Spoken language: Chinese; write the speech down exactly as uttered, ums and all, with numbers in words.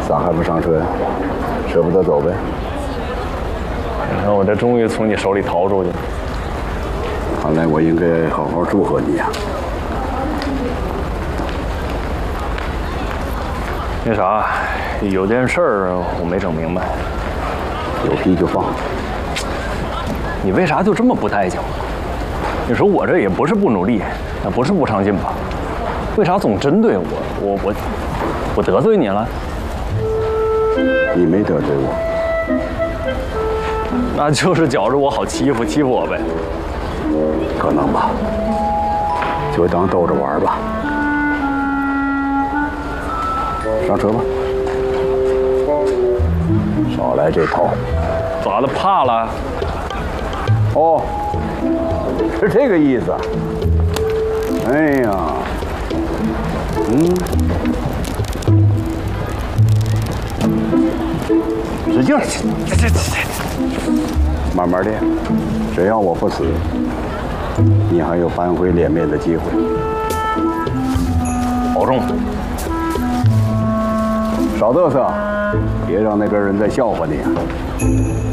咋还不上车呀？舍不得走呗？ 你看我这终于从你手里逃出去了。 看来我应该好好祝贺你呀。 那啥，有件事儿我没整明白。 有屁就放。 你为啥就这么不待见我？你说我这也不是不努力，也不是不上进吧？为啥总针对我？我我我得罪你了？ 你没得罪我， 那就是觉着我好欺负，欺负我呗。 可能吧，就当逗着玩吧。上车吧，少来这套。 咋的？怕了？ 哦，是这个意思。哎呀，嗯，使劲儿， 这这这， 慢慢练，只要我不死，你还有扳回脸面的机会。 保重。 少嘚瑟，别让那边人再笑话你啊！